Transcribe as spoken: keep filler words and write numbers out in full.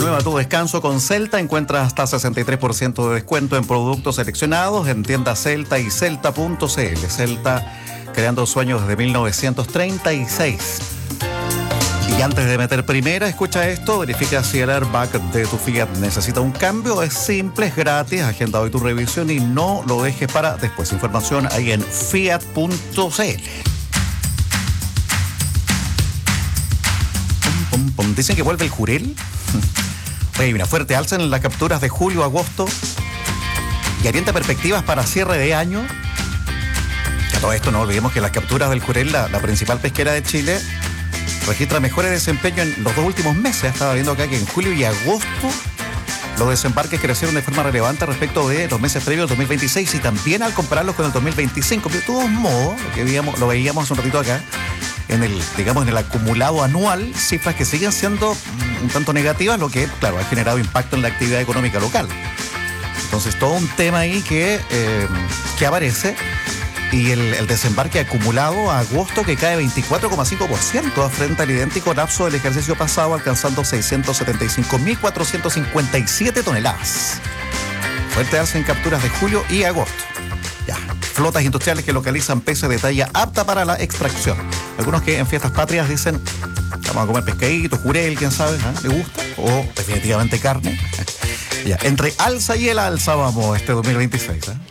Renueva tu descanso con Celta. Encuentra hasta sesenta y tres por ciento de descuento en productos seleccionados en tiendas Celta y celta punto c l. Celta, creando sueños desde mil novecientos treinta y seis. Y antes de meter primera, escucha esto, verifica si el airbag de tu Fiat necesita un cambio. Es simple, es gratis, agenda hoy tu revisión y no lo dejes para después. Información ahí en fiat punto c l. Pum, pum, pum. Dicen que vuelve el jurel. Oye, una fuerte alza en las capturas de julio, agosto y orienta perspectivas para cierre de año. A todo esto no olvidemos que las capturas del jurel, la, la principal pesquera de Chile, registra mejores desempeños en los dos últimos meses. Estaba viendo acá que en julio y agosto los desembarques crecieron de forma relevante respecto de los meses previos del dos mil veintiséis y también al compararlos con el dos mil veinticinco. Pero de todos modos, lo, que veíamos, lo veíamos hace un ratito acá, en el, digamos, en el acumulado anual, cifras que siguen siendo un tanto negativas, lo que, claro, ha generado impacto en la actividad económica local. Entonces, todo un tema ahí que, eh, que aparece. Y el, el desembarque acumulado a agosto que cae veinticuatro coma cinco por ciento frente al idéntico lapso del ejercicio pasado, alcanzando seiscientos setenta y cinco mil cuatrocientos cincuenta y siete toneladas. Fuerte alza en capturas de julio y agosto. Ya. Flotas industriales que localizan peces de talla apta para la extracción. Algunos que en fiestas patrias dicen, vamos a comer pescadito, jurel, quién sabe, ¿eh? ¿Le gusta? O definitivamente carne. Ya. Entre alza y el alza vamos este dos mil veintiséis, ¿eh?